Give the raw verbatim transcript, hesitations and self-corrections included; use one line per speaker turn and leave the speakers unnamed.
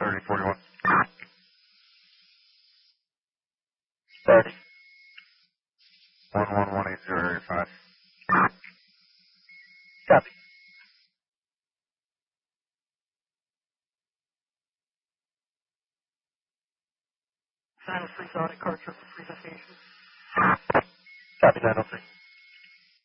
thirty forty-one. Static. one one one eight zero area five. Copy.
Final freeze audit card for the freeze station.
Copy nine oh three.